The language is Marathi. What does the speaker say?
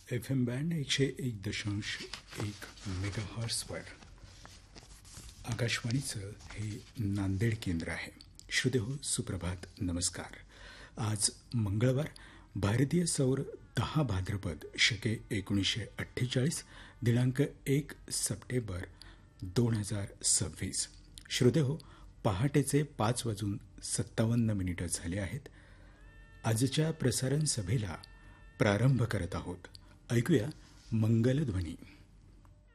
FM बँड 101.1 मेगाहर्ट्झवर आकाशवाणीचं हे नांदेड केंद्र आहे. श्रोतेहो, सुप्रभात, नमस्कार. आज मंगळवार, भारतीय सौर 10 भाद्रपद शके 1948, दिनांक 1 सप्टेंबर 2026. श्रोतेहो, पहाटेचे 5:57 झाले आहेत. आजच्या प्रसारण सभेला प्रारंभ करत आहोत. ऐकूया मंगलध्वनी.